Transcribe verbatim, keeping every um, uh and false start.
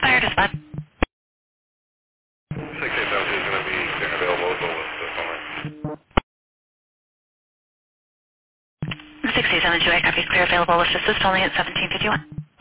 Fire dispatch. six eight seven two is going to be clear available with the phone line. six eight seven two, I copy clear available with assist only at seventeen fifty-one.